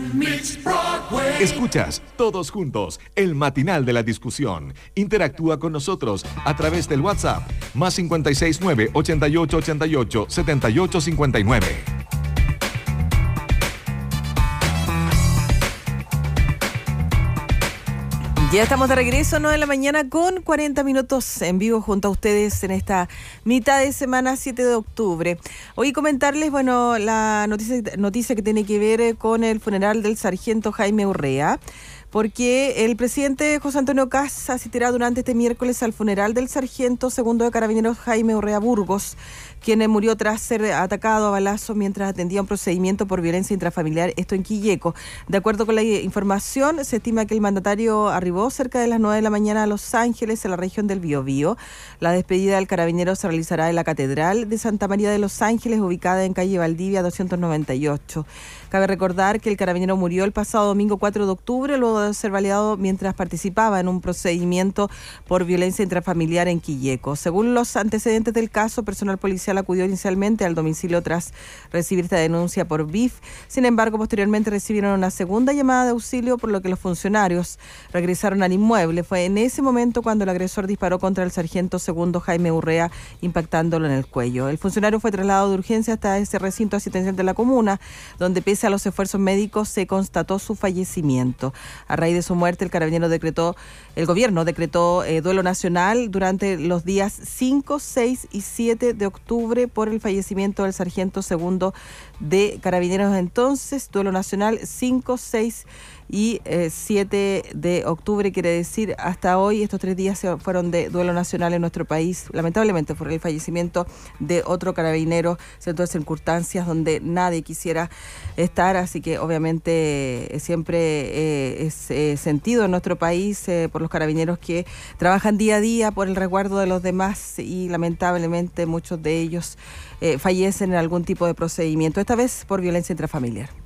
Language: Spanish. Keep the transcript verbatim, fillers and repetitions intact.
Escuchas Todos Juntos, el matinal de la discusión. Interactúa con nosotros a través del WhatsApp más cinco seis nueve, ocho ocho ocho ocho, siete ocho cinco nueve. Ya estamos de regreso, nueve de la mañana con cuarenta minutos en vivo junto a ustedes en esta mitad de semana, siete de octubre. Hoy comentarles, bueno, la noticia, noticia que tiene que ver con el funeral del sargento Jaime Urrea, porque el presidente José Antonio Kast asistirá durante este miércoles al funeral del sargento segundo de Carabineros Jaime Urrea Burgos, quien murió tras ser atacado a balazos mientras atendía un procedimiento por violencia intrafamiliar, esto en Quilleco. De acuerdo con la información, se estima que el mandatario arribó cerca de las nueve de la mañana a Los Ángeles, en la región del Biobío. La despedida del carabinero se realizará en la Catedral de Santa María de Los Ángeles, ubicada en calle Valdivia doscientos noventa y ocho. Cabe recordar que el carabinero murió el pasado domingo cuatro de octubre, luego de ser baleado mientras participaba en un procedimiento por violencia intrafamiliar en Quilleco. Según los antecedentes del caso, personal policial acudió inicialmente al domicilio tras recibir esta denuncia por V I F. Sin embargo, posteriormente recibieron una segunda llamada de auxilio, por lo que los funcionarios regresaron al inmueble. Fue en ese momento cuando el agresor disparó contra el sargento segundo Jaime Urrea, impactándolo en el cuello. El funcionario fue trasladado de urgencia hasta ese recinto asistencial de la comuna, donde pese a los esfuerzos médicos se constató su fallecimiento. A raíz de su muerte, el carabinero decretó, el gobierno decretó eh, duelo nacional durante los días cinco, seis y siete de octubre por el fallecimiento del sargento segundo de Carabineros. Entonces, duelo nacional cinco, seis y siete de octubre, quiere decir hasta hoy. Estos tres días fueron de duelo nacional en nuestro país, lamentablemente por el fallecimiento de otro carabinero, en todas circunstancias donde nadie quisiera estar, así que obviamente eh, siempre eh, es eh, sentido en nuestro país eh, por los carabineros que trabajan día a día por el resguardo de los demás, y lamentablemente muchos de ellos eh, fallecen en algún tipo de procedimiento, esta vez por violencia intrafamiliar.